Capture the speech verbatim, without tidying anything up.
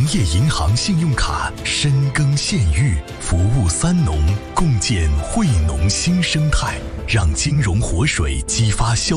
业银行信用卡深耕县域，服务三农，共建惠农新生态，让金融活水激发消